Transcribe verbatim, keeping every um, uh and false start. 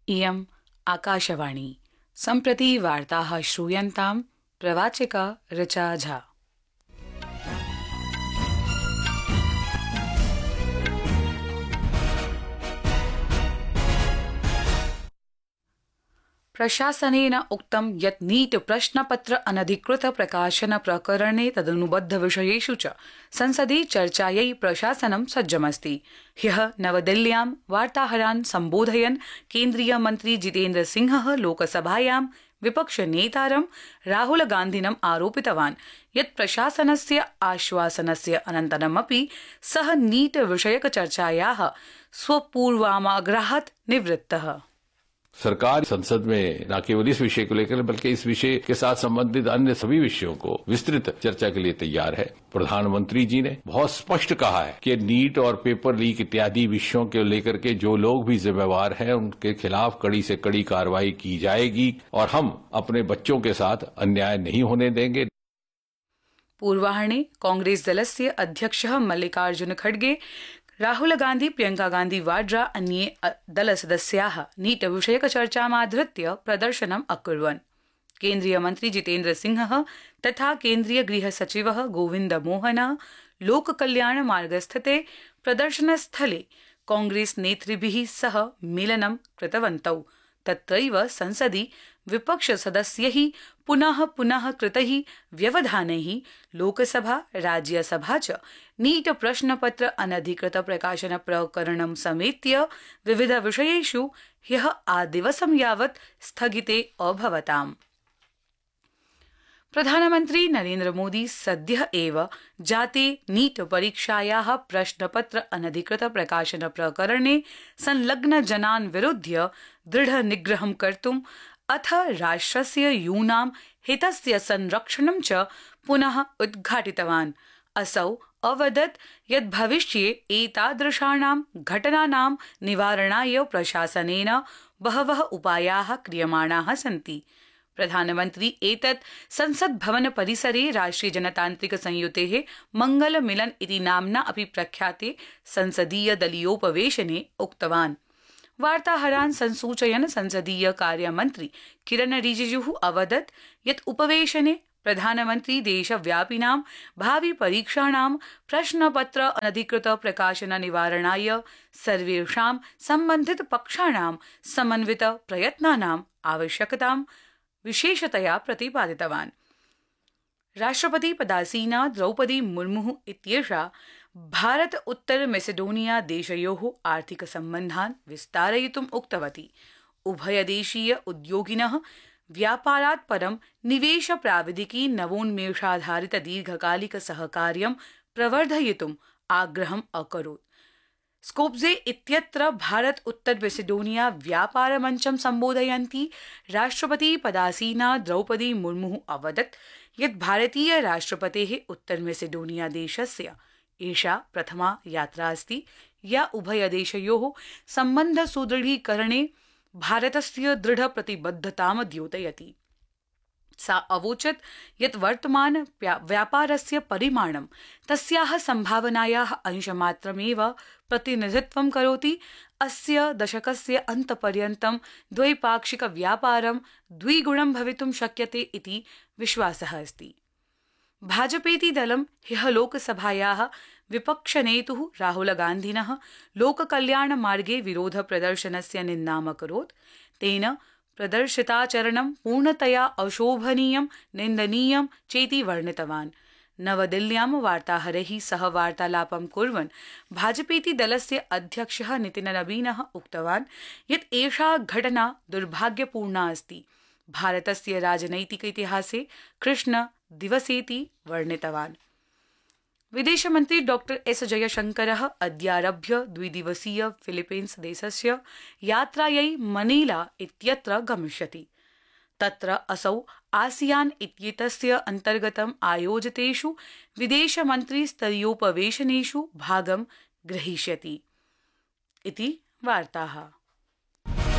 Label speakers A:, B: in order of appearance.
A: इयम् आकाशवाणी। सम्प्रति वार्ताः श्रूयन्तां प्रवाचिका ऋचा झा। प्रशासनेन उक्तं यत् नीट प्रश्नपत्र अनधिकृत प्रकाशन प्रकरणे तदनुबद्ध विषयेषु च संसदि चर्चायै प्रशासनं सज्जमस्ति। ह्यः नवदिल्ल्यां वार्ताहरान् सम्बोधयन् केन्द्रीय मन्त्री जितेन्द्र सिंहः लोकसभायां विपक्षनेतारं राहुल गान्धिनम् आरोपितवान् यत् प्रशासनस्य आश्वासनस्य अनन्तरमपि सः नीट विषयक चर्चायाः स्वपूर्वाग्रहात् निवृत्तः।
B: सरकार संसद में न केवल इस विषय को लेकर बल्कि इस विषय के साथ संबंधित अन्य सभी विषयों को विस्तृत चर्चा के लिए तैयार है। प्रधानमंत्री जी ने बहुत स्पष्ट कहा है कि नीट और पेपर लीक इत्यादि विषयों को लेकर के जो लोग भी जिम्मेवार हैं उनके खिलाफ कड़ी से कड़ी कार्रवाई की जाएगी और हम अपने बच्चों के साथ अन्याय नहीं होने देंगे।
A: पूर्वाह्ने कांग्रेस दलस्य अध्यक्षः मल्लिकार्जुन खड़गे, राहुल गांधी, प्रियंका गांधी वाड्रा अन्ये दलसदस्याः नीट विषयक चर्चामाधृत्य प्रदर्शनम् अकुर्वन्। केन्द्रीय मन्त्री जितेन्द्र सिंहः तथा केन्द्रीय गृह सचिवः गोविन्द मोहनः लोककल्याण मार्गस्थिते प्रदर्शनस्थले कांग्रेस नेतृभिः सह मेलनं कृतवन्तौ। तत्रैव संसदि विपक्ष सदस्यैः पुनः पुनः कृतैः व्यवधानैः लोकसभा राज्यसभा च नीट प्रश्नपत्र अनधिकृत प्रकाशन प्रकरणं समेत्य विविध विषयेषु ह्यः आदिवसं यावत् स्थगिते अभवताम्। प्रधानमन्त्री नरेन्द्र मोदी सद्यः एव जाते नीट परीक्षायाः प्रश्नपत्र अनधिकृत प्रकाशन प्रकरणे संलग्न जनान् विरुध्य दृढ निग्रहं कर्तुम् अथ राष्ट्रस्य यूनां हितस्य संरक्षणं च पुनः उद्घाटितवान्। असौ अवदत् यत् भविष्ये एतादृशानां घटनानां निवारणाय प्रशासनेन बहवः उपायाः क्रियमाणाः सन्ति। प्रधानमन्त्री एतत् संसद भवन परिसरे राष्ट्रिय जनतान्त्रिक संयुतेः मंगल मिलन इति नाम्ना अपि प्रख्याते संसदीय दलीयोपवेशने उक्तवान्। वार्ताहरान् संसूचयन् संसदीय कार्यमन्त्री किरण रिजिजुः अवदत् यत् उपवेशने प्रधानमन्त्री देशव्यापिनां भावि परीक्षाणां प्रश्नपत्र अनधिकृत प्रकाशन निवारणाय सर्वेषां सम्बन्धित पक्षाणां समन्वित प्रयत्नानाम् आवश्यकतां विशेषतया प्रतिपादितवान्। राष्ट्रपति पदासीना द्रौपदी मुर्मुः इत्येषा भारत उत्तर मेसेडोनिया देशयोः आर्थिक सम्बन्धान् विस्तारयितुम् उक्तवती। उभयदेशीय उद्योगिनः व्यापारात् परं निवेश प्राविधिकी नवोन्मेषाधारित दीर्घकालिक सहकार्यं प्रवर्धयितुम् आग्रहम् अकरोत्। स्कोप्जे इत्यत्र भारत उत्तर मेसेडोनिया व्यापार मञ्चं सम्बोधयन्ती राष्ट्रपति पदासीना द्रौपदी मुर्मुः अवदत् यत् भारतीय राष्ट्रपतेः उत्तर मेसेडोनिया देशस्य एषा प्रथमा यात्रा अस्ति या उभयदेशयोः सम्बन्ध सुदृढीकरणे भारतस्य दृढ प्रतिबद्धतां द्योतयति। सा अवोचत् यत् वर्तमान व्यापारस्य परिमाणं तस्याः सम्भावनायाः अंशमात्रमेव प्रतिनिधित्वं करोति। अस्य दशकस्य अन्तपर्यन्तं द्वैपाक्षिक व्यापारं द्विगुणं भवितुं शक्यते इति विश्वासः अस्ति। भाजपेति दलं ह्यः लोकसभायाः विपक्षनेतुः राहुल गान्धिनः लोककल्याण मार्गे विरोध प्रदर्शनस्य निन्दामकरोत्। तेन प्रदर्शिताचरणं पूर्णतया अशोभनीयं निन्दनीयं चेति वर्णितवान्। नवदिल्ल्यां वार्ताहरैः सह वार्तालापं कुर्वन् भाजपेति दलस्य अध्यक्षः नितिन नवीनः उक्तवान् यत् एषा घटना दुर्भाग्यपूर्णा अस्ति। भारतस्य राजनैतिक इतिहासे कृष्ण दिवसेति वर्णितवान्। विदेशमन्त्री डॉक्टर एस जयशंकरः अद्यारभ्य द्विदिवसीय फिलीपीन्स देशस्य यात्रायै मनीला इत्यत्र गमिष्यति। तत्र असौ आसियान इत्येतस्य अन्तर्गतम् आयोजितेषु विदेशमन्त्रीस्तरीयोपवेशनेषु भागं ग्रहीष्यति इति वार्ताः।